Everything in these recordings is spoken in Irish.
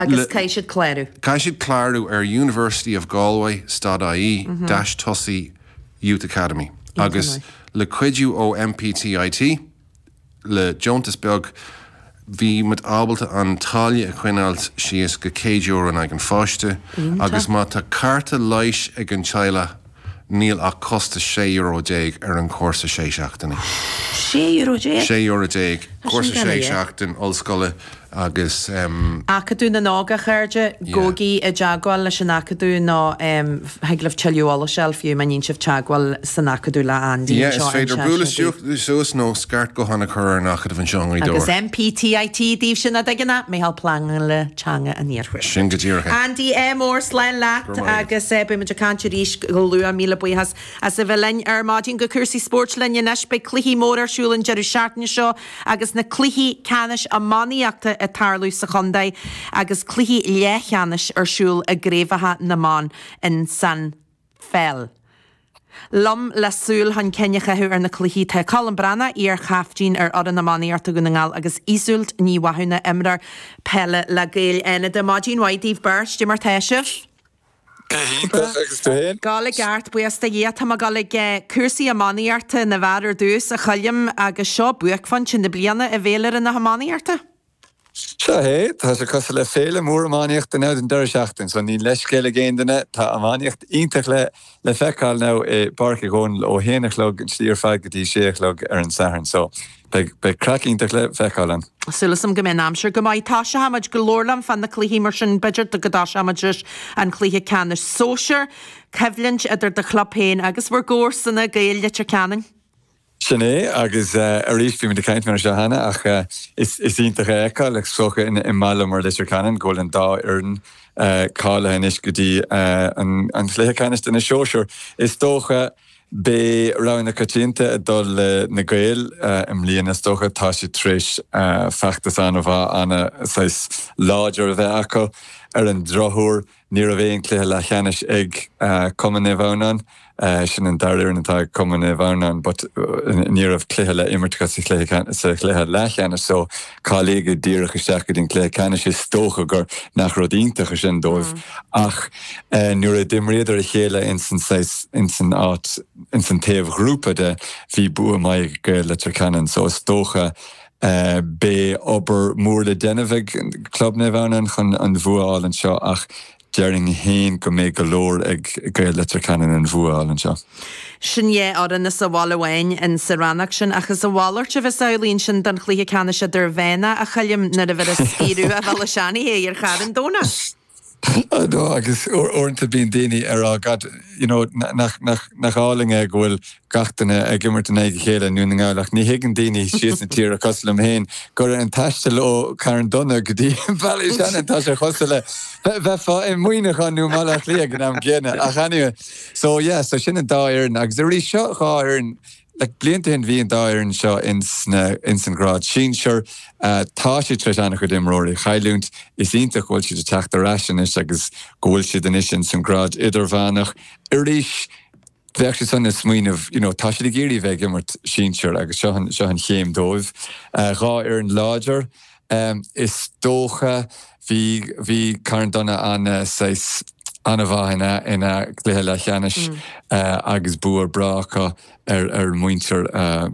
Agus Caisid Claru. Caisid Claru University of Galway .ie /Tussey Youth Academy. Agus le cuidiú ó MPTIT le Jontas Beg hí mit ábalta an taile a chuinalt sios go €100 an ag an fáiste agus má tá carta leish ag an teile níl ach costa €6 an córsa sé seachtainna. €6 córsa sé seachtain ollscoile agus Acadú na nága chuirde gógaí a deagháil leis an acadú ná heaglah teiliúála sealfiú man níon sibh teagháil san acadú le andí. Is féidir brúlas suas nó sceart go hána chur an acadú an seangaí dóir. Agus MPTIT díobh sin a daganna mé hall plangan le teanga a níorchuir. Sin go dtíorcha. Andí mór slein leat agus bu me cantir ríis go luú míle buchas as a bheitlein mádín go cursí sportlinne nes be cluhí mór arsúlan jeú seaartne seo agus na cluhí canis a maníachta a tarlú sa chundaid agus cluhí lechanis arsúl a gréfatha na man in San Fel. Lom lesúil han cennechaú ar na cluhí te Colin Brana ar chaftín ar oran na maní arta gunnaáil agus ísúlt ní wathúna imrar pelle le géil ena de mádín waidíh burst di mar teisih. Gála gart buasta dhé tá gála cursaí a maníarta na bhar dús a chalim agus seo buach fan sin na bliana a bhélar in na maníarta. Hé, tá sé cos le féle mór amáíocht an an deir seachtain, so ní leis céile géanana tá amáíocht ítach le feicáil ná barca gón ó héanachlog an slíor feigtí séachlog ar an saharn, so be cracíntaach le feicálan. Sulasam go mé amsir go maiid tá se haid go lórlam fan na cluhí mar sin beidir do godá amaidir an cluhí canis sóisiir, ceflint idir de chlapéin agus bhar gór sanna gail litir caning. Sinné, agus a rís bí me de caint mar se hana, ach is ítach éca le socha in mála mar litir canan, ggóil an dá arn cála hanis go dtí an chléthe canis den na sóisiir. Is tócha bé rána catínta a dul na gail im líon is tócha tá si tris feachtas an bhá anna láidir a bheith acu ar an drothúr ní a bhéon cléthe le cheanis ag cuman é bhhanan. Sin an dair antá cuman é bhhanan, but ní ah cléthe le imirtcha sa cléthe lechéanna, so cáléige díireach isteach go dín cléthe canis is tócha gur nach rodíntacha sin dóibh. Ach nuair a dimréidir a chéile in san taobh grúpa de bhí bua mai go litir canan, so is tócha bé obair mór le denmhig club na bhhanan chun an bhuaáil an seo ach dearing héin go mé go lór ag gael litir canan an bhuaáil an seo. Sin é áran is a bháilehhain in Sarannach sin achas a bháirt a bheith saolín sin don chluthe canis a dur bhéna a chalim na a bheith a spíú a bheith seannaí é ar chadan dóna. No, agus orintanta bíon daoine ar agad, nach álinge ghfuil gachtainna ag immert an éige chéile nuair na ngáileach, ní higann daoine sios na tír a coslam héin, gur an taistil ó Karen Donna go dtí bailí seanna tá sé chosala bheith fá in muoine chu nú máach líag an am ggéine a chaine. So sin an dá éireann, agus a rí seo chá éireann like blianta hin bhí an dá éireann seo in san grád sin seir tá si tre anna chu dimróirí chailúnt is ionta ghfuil si de teachta raisianis agus ghfuil si den is in san grád idirbhánach i ríis bheith si san is smaoinmh tá si de géirí bheith immert sin seir agus seo an chéim dóibh rá ar an láidir is dócha hí Karen Donna anna bhaina ina cléthe le cheanis agus búar bracha ar muintir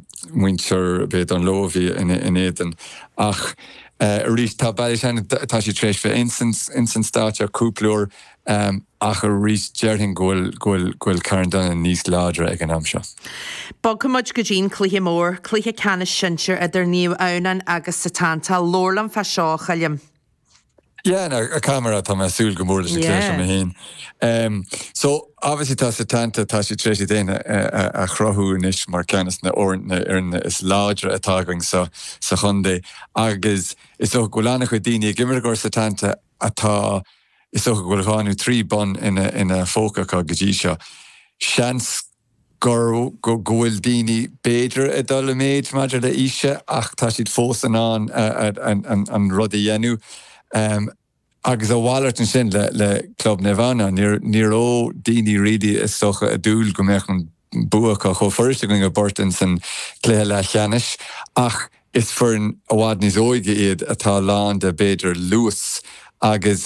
beit an lóhí in éan. Ach rís tá bailí seanna tá si tréis bheith insan státe cúplúir ach a rís dearthain ghfuil Karen Donna níos láidre ag an amseo. Bog muid go dtín cluiche mór, cluiche canis sinseir idir níomh annan agus satánta lórlam fe seo chalim. Yeah, a camera tá súil go mór sé cléis am héin. So obviously tá satánta tá si tréis déine a chrothú inis mar ceannas na orintna arna is láidre atágaing sa chundé agus is ó golána chu daoine gimmar gur satánta atá is ó go bhfuil trí bon ina fócacha go dtí seo. Seans go bhfuil daoine béidir a dul méid maidir le ise ach tá siad fósan an rud a dhéanú. Agus a bhhailart an sin le club na bhana níor ó daoine riadi is socha a dúil go mbeadh an buacha cho first going a bort in san cléthe le cheanis ach is for an awad níos óige iad atá lán de beidir luas agus